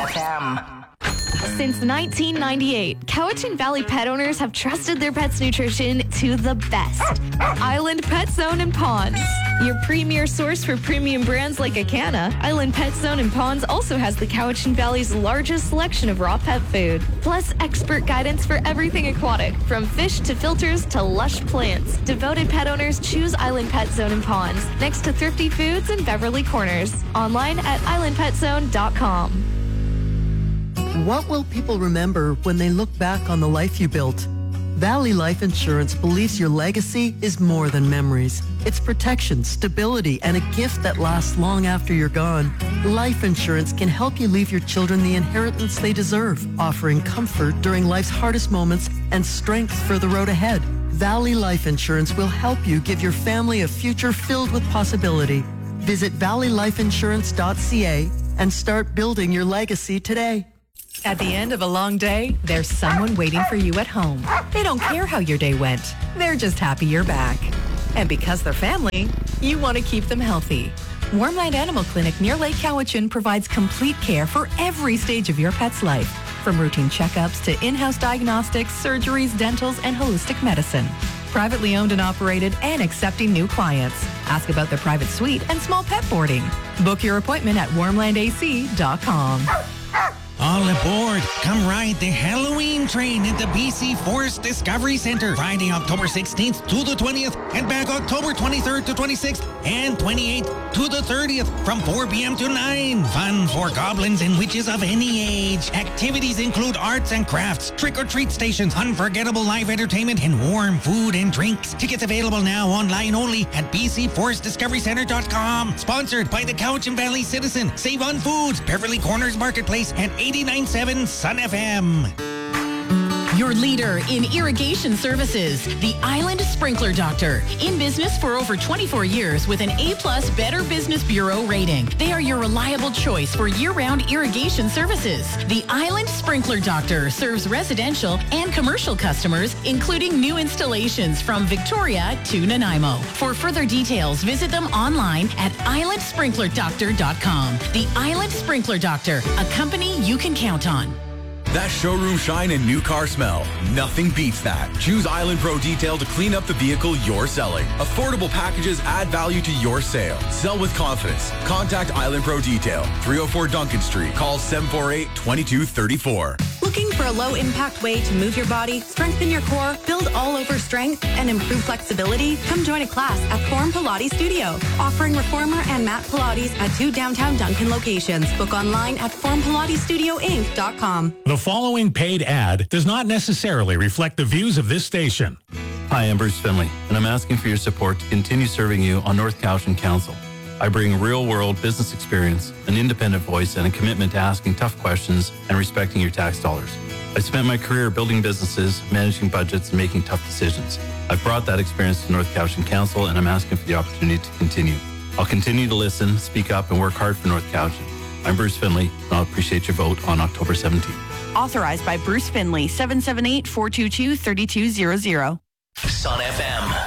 FM. Since 1998, Cowichan Valley pet owners have trusted their pets' nutrition to the best. Island Pet Zone and Ponds. Your premier source for premium brands like Acana, Island Pet Zone and Ponds also has the Cowichan Valley's largest selection of raw pet food. Plus expert guidance for everything aquatic, from fish to filters to lush plants. Devoted pet owners choose Island Pet Zone and Ponds, next to Thrifty Foods in Beverly Corners. Online at islandpetzone.com. What will people remember when they look back on the life you built? Valley Life Insurance believes your legacy is more than memories. It's protection, stability, and a gift that lasts long after you're gone. Life insurance can help you leave your children the inheritance they deserve, offering comfort during life's hardest moments and strength for the road ahead. Valley Life Insurance will help you give your family a future filled with possibility. Visit valleylifeinsurance.ca and start building your legacy today. At the end of a long day, there's someone waiting for you at home. They don't care how your day went. They're just happy you're back. And because they're family, you want to keep them healthy. Warmland Animal Clinic near Lake Cowichan provides complete care for every stage of your pet's life, from routine checkups to in-house diagnostics, surgeries, dentals, and holistic medicine. Privately owned and operated and accepting new clients. Ask about their private suite and small pet boarding. Book your appointment at warmlandac.com. All aboard! Come ride the Halloween train at the BC Forest Discovery Centre, Friday, October 16th to the 20th, and back October 23rd to 26th and 28th to the 30th from 4 p.m. to 9. Fun for goblins and witches of any age. Activities include arts and crafts, trick-or-treat stations, unforgettable live entertainment, and warm food and drinks. Tickets available now online only at bcforestdiscoverycentre.com. Sponsored by the Cowichan Valley Citizen, Save on Foods, Beverly Corners Marketplace, and 89.7 Sun FM. Your leader in irrigation services, the Island Sprinkler Doctor. In business for over 24 years with an A-plus Better Business Bureau rating. They are your reliable choice for year-round irrigation services. The Island Sprinkler Doctor serves residential and commercial customers, including new installations from Victoria to Nanaimo. For further details, visit them online at islandsprinklerdoctor.com. The Island Sprinkler Doctor, a company you can count on. That showroom shine and new car smell. Nothing beats that. Choose Island Pro Detail to clean up the vehicle you're selling. Affordable packages add value to your sale. Sell with confidence. Contact Island Pro Detail, 304 Duncan Street. Call 748-2234. Looking for a low-impact way to move your body, strengthen your core, build all-over strength, and improve flexibility? Come join a class at Form Pilates Studio, offering reformer and mat Pilates at 2 downtown Duncan locations. Book online at formpilatesstudioinc.com. The following paid ad does not necessarily reflect the views of this station. Hi, I'm Bruce Finley, and I'm asking for your support to continue serving you on North Cowichan Council. I bring real-world business experience, an independent voice, and a commitment to asking tough questions and respecting your tax dollars. I spent my career building businesses, managing budgets, and making tough decisions. I've brought that experience to North Cowichan Council, and I'm asking for the opportunity to continue. I'll continue to listen, speak up, and work hard for North Cowichan. I'm Bruce Finley, and I'll appreciate your vote on October 17th. Authorized by Bruce Finley, 778-422-3200. Sun FM.